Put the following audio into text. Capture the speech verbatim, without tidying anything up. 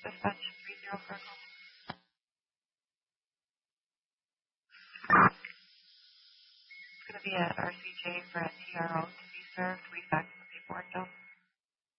Dispatch three zero for a call. It's going to be at R C J for a T R O